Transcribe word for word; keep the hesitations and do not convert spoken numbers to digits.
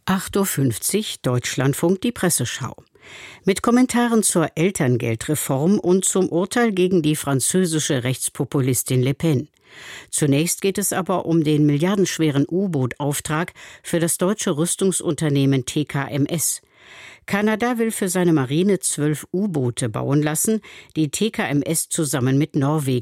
acht Uhr fünfzig Deutschlandfunk, die Presseschau. Mit Kommentaren zur Elterngeldreform und zum Urteil gegen die französische Rechtspopulistin Le Pen. Zunächst geht es aber um den milliardenschweren U-Boot-Auftrag für das deutsche Rüstungsunternehmen T K M S. Kanada will für seine Marine zwölf U-Boote bauen lassen, die T K M S zusammen mit Norwegen